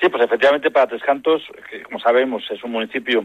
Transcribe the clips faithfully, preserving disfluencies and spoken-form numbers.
Sí, pues efectivamente para Tres Cantos, que como sabemos es un municipio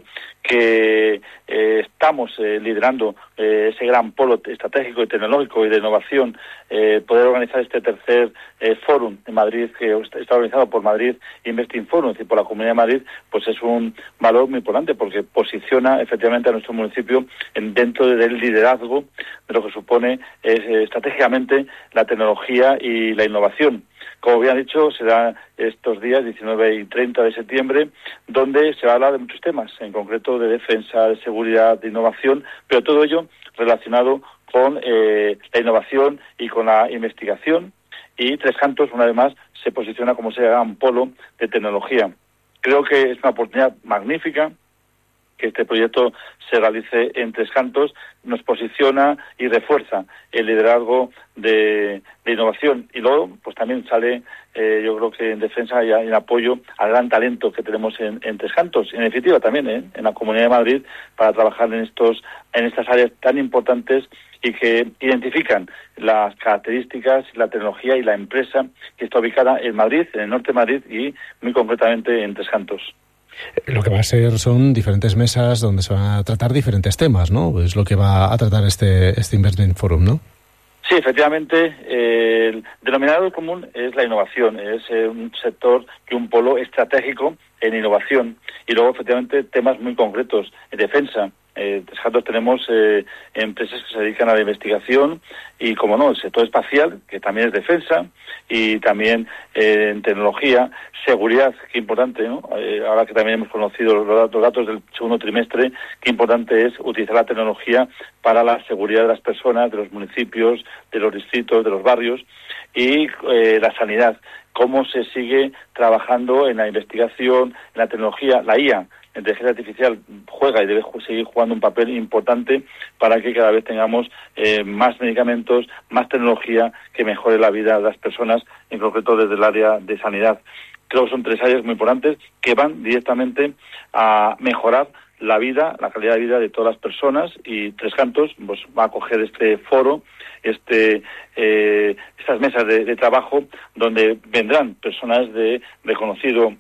que eh, estamos eh, liderando eh, ese gran polo estratégico y tecnológico y de innovación, eh, poder organizar este tercer eh, fórum en Madrid, que está organizado por Madrid Investing Forum, es decir, por la Comunidad de Madrid, pues es un valor muy importante porque posiciona efectivamente a nuestro municipio en, dentro del liderazgo de lo que supone eh, estratégicamente la tecnología y la innovación. Como bien ha dicho, será estos días, diecinueve y treinta de septiembre, donde se va a hablar de muchos temas, en concreto de defensa, de seguridad, de innovación, pero todo ello relacionado con eh, la innovación y con la investigación. Y Tres Cantos, una vez más, se posiciona como ese gran polo de tecnología. Creo que es una oportunidad magnífica que este proyecto se realice en Tres Cantos, nos posiciona y refuerza el liderazgo de, de innovación. Y luego, pues también sale, eh, yo creo que en defensa y en apoyo al gran talento que tenemos en, en Tres Cantos. En definitiva, también ¿eh? en la Comunidad de Madrid, para trabajar en estos en estas áreas tan importantes y que identifican las características, la tecnología y la empresa que está ubicada en Madrid, en el norte de Madrid y muy concretamente en Tres Cantos. Lo que va a ser son diferentes mesas donde se van a tratar diferentes temas, ¿no? Es lo que va a tratar este este Investment Forum, ¿no? Sí, efectivamente, eh, el denominador común es la innovación, es eh, un sector y un polo estratégico en innovación y luego efectivamente temas muy concretos en defensa. Eh, Tres Cantos tenemos eh, empresas que se dedican a la investigación y, como no, el sector espacial, que también es defensa, y también eh, en tecnología, seguridad, qué importante, ¿no? Eh, ahora que también hemos conocido los datos, los datos del segundo trimestre, qué importante es utilizar la tecnología para la seguridad de las personas, de los municipios, de los distritos, de los barrios, y eh, la sanidad, cómo se sigue trabajando en la investigación, en la tecnología, la I A. La inteligencia artificial juega y debe seguir jugando un papel importante para que cada vez tengamos eh, más medicamentos, más tecnología que mejore la vida de las personas, en concreto desde el área de sanidad. Creo que son tres áreas muy importantes que van directamente a mejorar la vida, la calidad de vida de todas las personas, y Tres Cantos pues, va a acoger este foro, este eh, estas mesas de, de trabajo donde vendrán personas de reconocido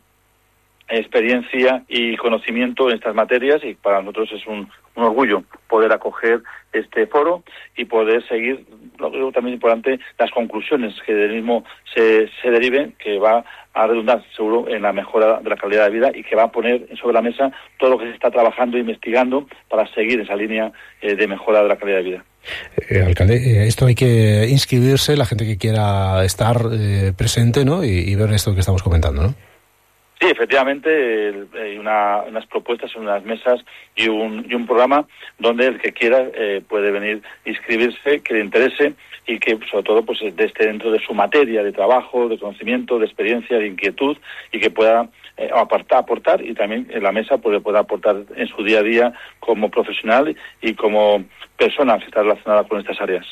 experiencia y conocimiento en estas materias, y para nosotros es un, un orgullo poder acoger este foro y poder seguir, lo que creo también importante, las conclusiones que del mismo se, se deriven, que va a redundar seguro en la mejora de la calidad de vida y que va a poner sobre la mesa todo lo que se está trabajando e investigando para seguir esa línea eh, de mejora de la calidad de vida. Eh, alcalde, eh, esto hay que inscribirse, la gente que quiera estar eh, presente, ¿no? Y, y ver esto que estamos comentando, ¿no? Sí, efectivamente, hay una, unas propuestas, unas mesas y un, y un programa donde el que quiera eh, puede venir a inscribirse, que le interese y que sobre todo pues esté dentro de su materia de trabajo, de conocimiento, de experiencia, de inquietud, y que pueda eh, aportar, aportar y también en la mesa pues, pueda aportar en su día a día como profesional y como persona que está relacionada con estas áreas.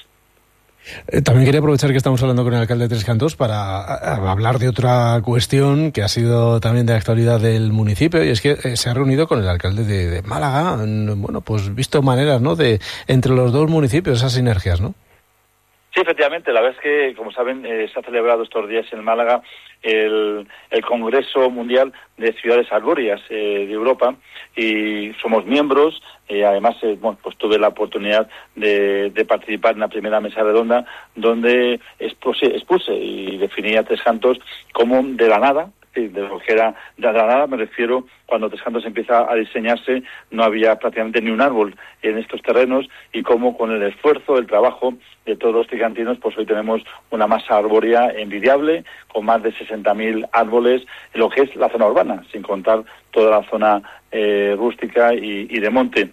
Eh, también quería aprovechar que estamos hablando con el alcalde de Tres Cantos para a, a hablar de otra cuestión que ha sido también de actualidad del municipio, y es que eh, se ha reunido con el alcalde de, de Málaga, en, bueno, pues visto maneras, ¿no?, de entre los dos municipios, esas sinergias, ¿no? Sí, efectivamente, la verdad es que, como saben, eh, se ha celebrado estos días en Málaga el, el Congreso Mundial de Ciudades Arbóreas eh, de Europa, y somos miembros. Eh, además, eh, bueno, pues tuve la oportunidad de, de participar en la primera mesa redonda donde expuse, expuse y definí a Tres Cantos como de la nada. Sí, de lo que era de la nada, me refiero cuando Tres Cantos empieza a diseñarse, no había prácticamente ni un árbol en estos terrenos, y cómo con el esfuerzo, el trabajo de todos los tricantinos, pues hoy tenemos una masa arbórea envidiable, con más de sesenta mil árboles en lo que es la zona urbana, sin contar toda la zona eh, rústica y, y de monte.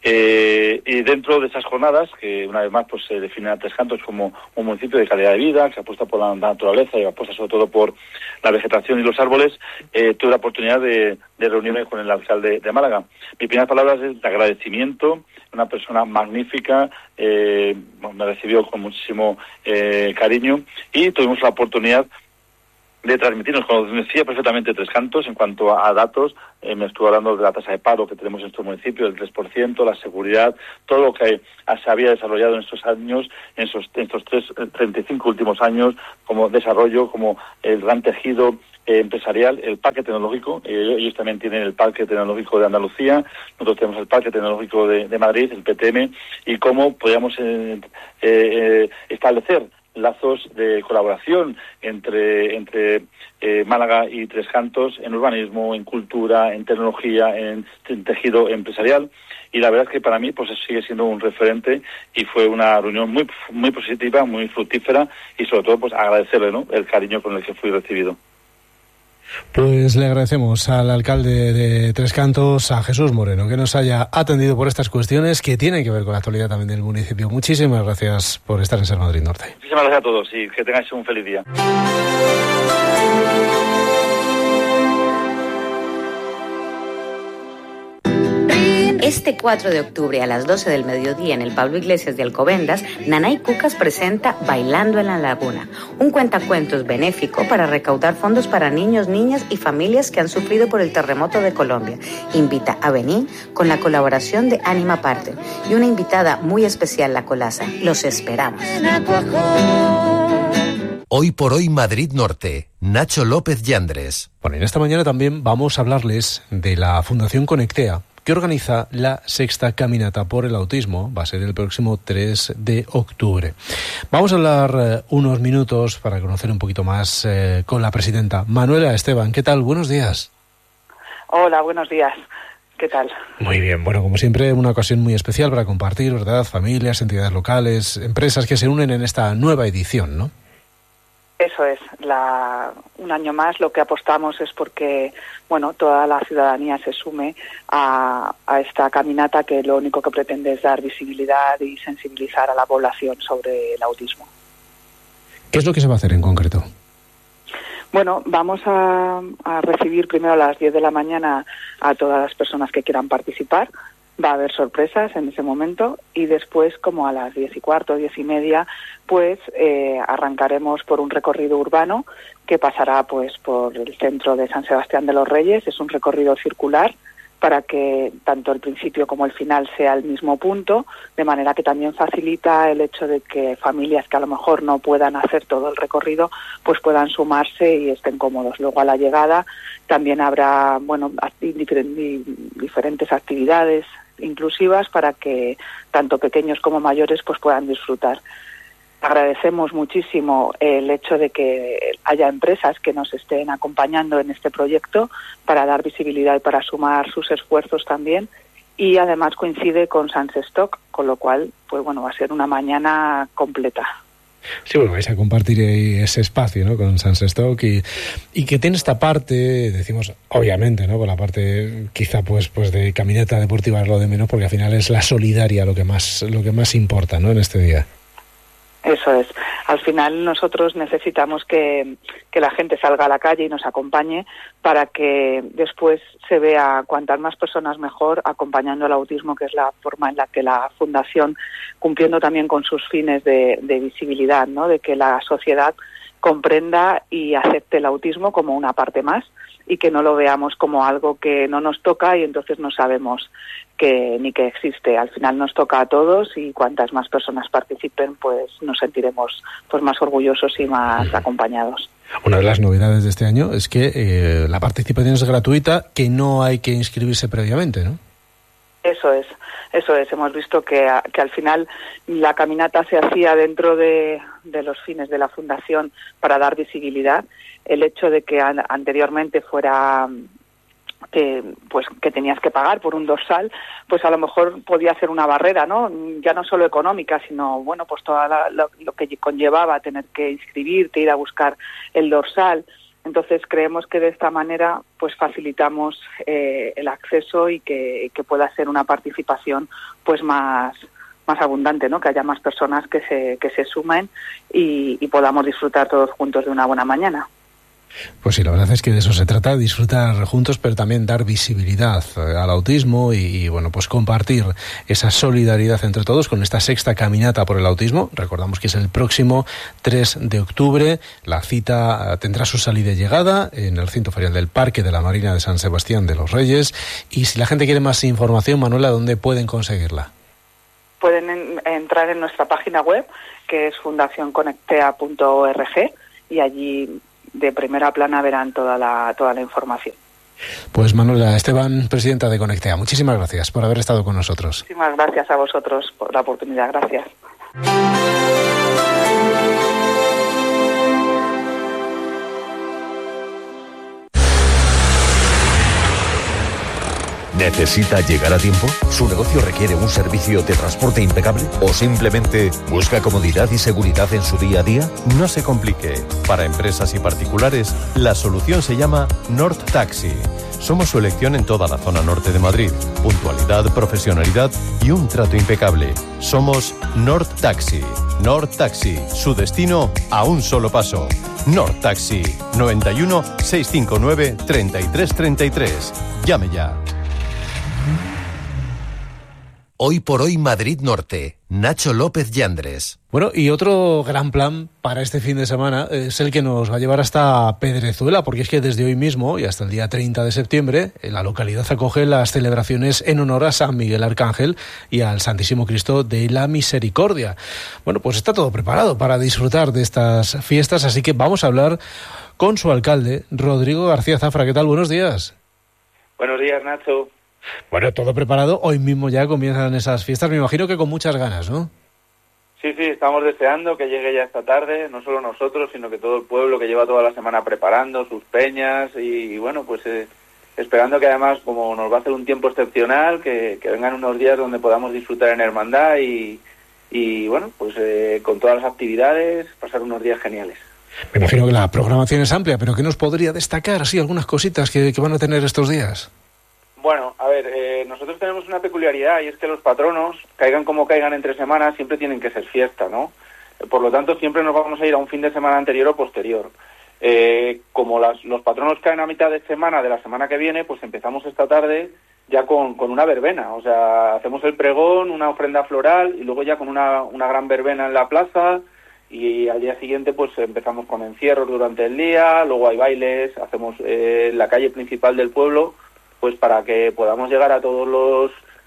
Eh, y dentro de esas jornadas, que una vez más pues se define a Tres Cantos como un municipio de calidad de vida, que apuesta por la naturaleza y apuesta sobre todo por la vegetación y los árboles, eh, tuve la oportunidad de, de reunirme con el alcalde de Málaga. Mis primeras palabras es de agradecimiento, una persona magnífica, eh, me recibió con muchísimo eh, cariño, y tuvimos la oportunidad de transmitirnos, conocía perfectamente Tres Cantos en cuanto a, a datos. Eh, me estuvo hablando de la tasa de paro que tenemos en nuestro municipio, del tres por ciento, la seguridad, todo lo que se había desarrollado en estos años, en estos, en estos tres, treinta y cinco últimos años, como desarrollo, como el gran tejido eh, empresarial, el Parque Tecnológico. Eh, ellos también tienen el Parque Tecnológico de Andalucía, nosotros tenemos el Parque Tecnológico de, de Madrid, el P T M, y cómo podíamos eh, eh, establecer lazos de colaboración entre entre eh, Málaga y Tres Cantos en urbanismo, en cultura, en tecnología, en, en tejido empresarial. Y la verdad es que para mí pues sigue siendo un referente y fue una reunión muy muy positiva, muy fructífera y sobre todo pues agradecerle, ¿no?, el cariño con el que fui recibido. Pues le agradecemos al alcalde de Tres Cantos, a Jesús Moreno, que nos haya atendido por estas cuestiones que tienen que ver con la actualidad también del municipio. Muchísimas gracias por estar en Ser Madrid Norte. Muchísimas gracias a todos y que tengáis un feliz día. Este cuatro de octubre a las doce del mediodía en el Pablo Iglesias de Alcobendas, Nanay Cucas presenta Bailando en la Laguna, un cuentacuentos benéfico para recaudar fondos para niños, niñas y familias que han sufrido por el terremoto de Colombia. Invita a venir con la colaboración de Anima Partner y una invitada muy especial, La Colaza. Los esperamos. Hoy por hoy Madrid Norte, Nacho López Yandres. Bueno, en esta mañana también vamos a hablarles de la Fundación Conectea, que organiza la sexta caminata por el autismo. Va a ser el próximo tres de octubre. Vamos a hablar eh, unos minutos para conocer un poquito más eh, con la presidenta Manuela Esteban. ¿Qué tal? Buenos días. Hola, buenos días. ¿Qué tal? Muy bien. Bueno, como siempre, una ocasión muy especial para compartir, ¿verdad?, familias, entidades locales, empresas que se unen en esta nueva edición, ¿no? Eso es, la, un año más lo que apostamos es porque, bueno, toda la ciudadanía se sume a, a esta caminata que lo único que pretende es dar visibilidad y sensibilizar a la población sobre el autismo. ¿Qué es lo que se va a hacer en concreto? Bueno, vamos a, a recibir primero a las diez de la mañana a todas las personas que quieran participar. Va a haber sorpresas en ese momento y después, como a las diez y cuarto, diez y media, pues eh, arrancaremos por un recorrido urbano que pasará pues por el centro de San Sebastián de los Reyes. Es un recorrido circular para que tanto el principio como el final sea el mismo punto, de manera que también facilita el hecho de que familias que a lo mejor no puedan hacer todo el recorrido pues puedan sumarse y estén cómodos. Luego a la llegada también habrá bueno diferentes actividades inclusivas para que tanto pequeños como mayores pues puedan disfrutar. Agradecemos muchísimo el hecho de que haya empresas que nos estén acompañando en este proyecto para dar visibilidad y para sumar sus esfuerzos también, y además coincide con Sans Stock, con lo cual pues bueno, va a ser una mañana completa. Sí, bueno, vais a compartir ese espacio, ¿no?, con Sans Stock y, y que tiene esta parte, decimos, obviamente, ¿no?, con la parte quizá pues pues de caminata deportiva es lo de menos, porque al final es la solidaria lo que más lo que más importa, ¿no?, en este día. Eso es. Al final nosotros necesitamos que, que la gente salga a la calle y nos acompañe para que después se vea cuantas más personas mejor acompañando el autismo, que es la forma en la que la Fundación, cumpliendo también con sus fines de, de visibilidad, ¿no?, de que la sociedad comprenda y acepte el autismo como una parte más y que no lo veamos como algo que no nos toca y entonces no sabemos que ni que existe. Al final nos toca a todos y cuantas más personas participen, pues nos sentiremos pues más orgullosos y más acompañados. Una de las novedades de este año es que eh, la participación es gratuita, que no hay que inscribirse previamente, ¿no? Eso es, eso es. Hemos visto que, a, que al final la caminata se hacía dentro de, de los fines de la Fundación para dar visibilidad. El hecho de que an, anteriormente fuera que pues que tenías que pagar por un dorsal, pues a lo mejor podía ser una barrera, ¿no? Ya no solo económica, sino bueno, pues todo lo, lo que conllevaba tener que inscribirte, ir a buscar el dorsal. Entonces creemos que de esta manera pues facilitamos eh, el acceso y que, que pueda ser una participación pues más más abundante, ¿no? Que haya más personas que se que se sumen y, y podamos disfrutar todos juntos de una buena mañana. Pues sí, la verdad es que de eso se trata, disfrutar juntos, pero también dar visibilidad al autismo y, y bueno, pues compartir esa solidaridad entre todos con esta sexta caminata por el autismo. Recordamos que es el próximo tres de octubre. La cita tendrá su salida y llegada en el recinto ferial del Parque de la Marina de San Sebastián de los Reyes. Y si la gente quiere más información, Manuela, ¿dónde pueden conseguirla? Pueden en, entrar en nuestra página web, que es fundación conectea punto org, y allí de primera plana verán toda la, toda la información. Pues Manuela Esteban, presidenta de Conectea, muchísimas gracias por haber estado con nosotros. Muchísimas gracias a vosotros por la oportunidad. Gracias. ¿Necesita llegar a tiempo? ¿Su negocio requiere un servicio de transporte impecable? ¿O simplemente busca comodidad y seguridad en su día a día? No se complique. Para empresas y particulares, la solución se llama Nord Taxi. Somos su elección en toda la zona norte de Madrid. Puntualidad, profesionalidad y un trato impecable. Somos Nord Taxi. Nord Taxi, su destino a un solo paso. Nord Taxi, noventa y uno, seiscientos cincuenta y nueve, treinta y tres treinta y tres. Llame ya. Hoy por hoy Madrid Norte, Nacho López Yandres. Bueno, y otro gran plan para este fin de semana es el que nos va a llevar hasta Pedrezuela, porque es que desde hoy mismo y hasta el día treinta de septiembre, la localidad acoge las celebraciones en honor a San Miguel Arcángel y al Santísimo Cristo de la Misericordia. Bueno, pues está todo preparado para disfrutar de estas fiestas, así que vamos a hablar con su alcalde, Rodrigo García Zafra. ¿Qué tal? Buenos días. Buenos días, Nacho. Bueno, todo preparado. Hoy mismo ya comienzan esas fiestas. Me imagino que con muchas ganas, ¿no? Sí, sí, estamos deseando que llegue ya esta tarde, no solo nosotros, sino que todo el pueblo que lleva toda la semana preparando sus peñas y, y bueno, pues eh, esperando que además, como nos va a hacer un tiempo excepcional, que, que vengan unos días donde podamos disfrutar en hermandad y, y bueno, pues eh, con todas las actividades, pasar unos días geniales. Me imagino que la programación es amplia, pero ¿qué nos podría destacar? Sí, algunas cositas que, que van a tener estos días. Bueno, a ver, eh, nosotros tenemos una peculiaridad y es que los patronos, caigan como caigan entre semanas, siempre tienen que ser fiesta, ¿no? Por lo tanto, siempre nos vamos a ir a un fin de semana anterior o posterior. Eh, como las, los patronos caen a mitad de semana de la semana que viene, pues empezamos esta tarde ya con, con una verbena. O sea, hacemos el pregón, una ofrenda floral y luego ya con una, una gran verbena en la plaza y al día siguiente pues empezamos con encierros durante el día, luego hay bailes, hacemos eh, la calle principal del pueblo, pues para que podamos llegar a todos los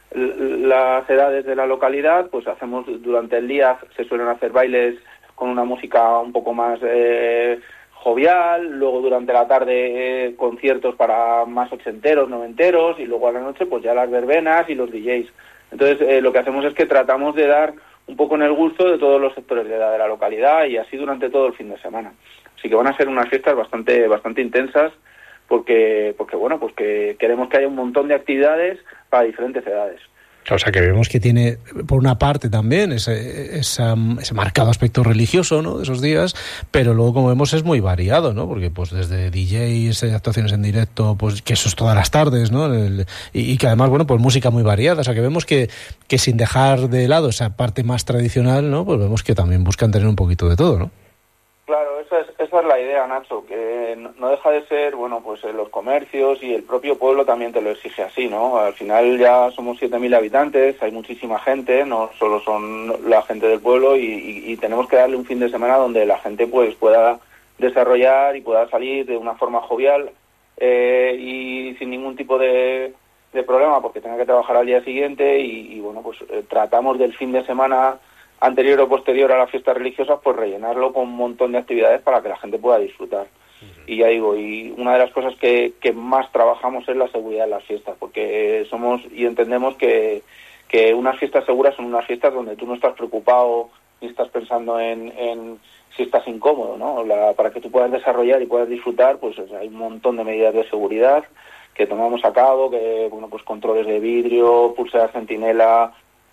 las edades de la localidad, pues hacemos durante el día, se suelen hacer bailes con una música un poco más eh, jovial, luego durante la tarde eh, conciertos para más ochenteros, noventeros, y luego a la noche pues ya las verbenas y los D Js. Entonces eh, lo que hacemos es que tratamos de dar un poco en el gusto de todos los sectores de edad de la localidad y así durante todo el fin de semana. Así que van a ser unas fiestas bastante bastante intensas, porque porque bueno, pues que queremos que haya un montón de actividades para diferentes edades. O sea, que vemos que tiene, por una parte también, ese, esa, ese marcado aspecto religioso, ¿no?, de esos días, pero luego, como vemos, es muy variado, ¿no?, porque pues desde D Js, actuaciones en directo, pues que eso es todas las tardes, ¿no?, El, y, y que además, bueno, pues música muy variada. O sea, que vemos que, que sin dejar de lado esa parte más tradicional, ¿no?, pues vemos que también buscan tener un poquito de todo, ¿no? Claro, esa es, esa es la idea, Nacho, que no deja de ser, bueno, pues los comercios y el propio pueblo también te lo exige así, ¿no? Al final ya somos siete mil habitantes, hay muchísima gente, no solo son la gente del pueblo y, y, y tenemos que darle un fin de semana donde la gente pues pueda desarrollar y pueda salir de una forma jovial eh, y sin ningún tipo de, de problema porque tenga que trabajar al día siguiente y, y bueno, pues eh, tratamos del fin de semana anterior o posterior a las fiestas religiosas, pues rellenarlo con un montón de actividades para que la gente pueda disfrutar. Uh-huh. Y ya digo, y una de las cosas que, que más trabajamos es la seguridad en las fiestas, porque somos y entendemos que, que unas fiestas seguras son unas fiestas donde tú no estás preocupado ni estás pensando en, en si estás incómodo, ¿no? La, para que tú puedas desarrollar y puedas disfrutar, pues o sea, hay un montón de medidas de seguridad que tomamos a cabo, que bueno, pues controles de vidrio, pulseras centinela.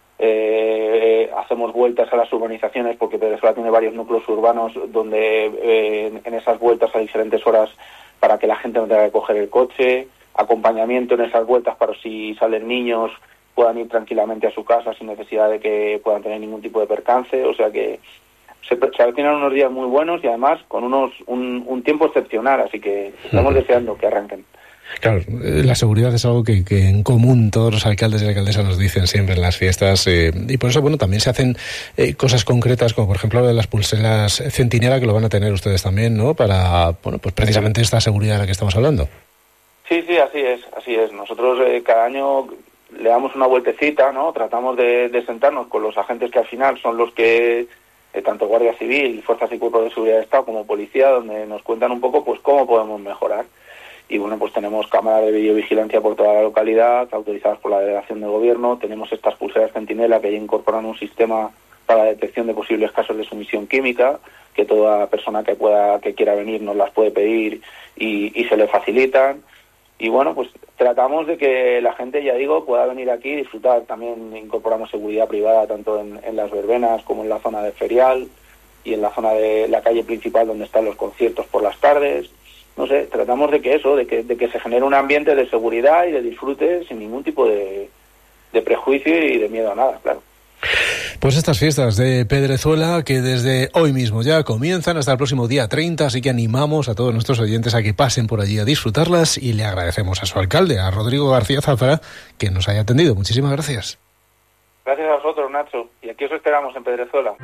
Eh, hacemos vueltas a las urbanizaciones porque Pedrezuela tiene varios núcleos urbanos donde eh, en esas vueltas a diferentes horas para que la gente no tenga que coger el coche, acompañamiento en esas vueltas para si salen niños puedan ir tranquilamente a su casa sin necesidad de que puedan tener ningún tipo de percance, o sea que se, se avecinan unos días muy buenos y además con unos un, un tiempo excepcional, así que estamos deseando que arranquen. Claro, la seguridad es algo que, que en común todos los alcaldes y alcaldesas nos dicen siempre en las fiestas eh, y por eso, bueno, también se hacen eh, cosas concretas como por ejemplo de las pulseras centinela que lo van a tener ustedes también, ¿no?, para, bueno, pues precisamente esta seguridad de la que estamos hablando. Sí, sí, así es, así es. Nosotros eh, cada año le damos una vueltecita, ¿no?, tratamos de, de sentarnos con los agentes que al final son los que eh, tanto Guardia Civil, Fuerzas y Cuerpos de Seguridad de Estado como Policía, donde nos cuentan un poco pues cómo podemos mejorar. Y bueno, pues tenemos cámaras de videovigilancia por toda la localidad, autorizadas por la delegación de gobierno, tenemos estas pulseras Centinela que ya incorporan un sistema para la detección de posibles casos de sumisión química, que toda persona que pueda, que quiera venir nos las puede pedir y, y se le facilitan. Y bueno, pues tratamos de que la gente, ya digo, pueda venir aquí y disfrutar. También incorporamos seguridad privada tanto en, en las verbenas como en la zona de ferial y en la zona de la calle principal donde están los conciertos por las tardes. No sé, tratamos de que eso, de que, de que se genere un ambiente de seguridad y de disfrute sin ningún tipo de, de prejuicio y de miedo a nada, claro. Pues estas fiestas de Pedrezuela que desde hoy mismo ya comienzan hasta el próximo día treinta, así que animamos a todos nuestros oyentes a que pasen por allí a disfrutarlas y le agradecemos a su alcalde, a Rodrigo García Zafra, que nos haya atendido. Muchísimas gracias. Gracias a vosotros, Nacho, y aquí os esperamos en Pedrezuela.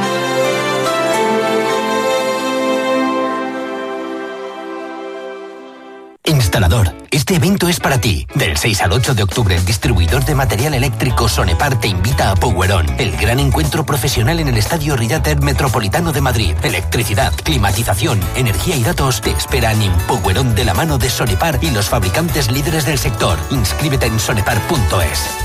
Instalador, este evento es para ti. Del seis al ocho de octubre, el distribuidor de material eléctrico Sonepar te invita a Powerón, el gran encuentro profesional en el Estadio Riater Metropolitano de Madrid. Electricidad, climatización, energía y datos te esperan en Powerón de la mano de Sonepar y los fabricantes líderes del sector. Inscríbete en sonepar punto es.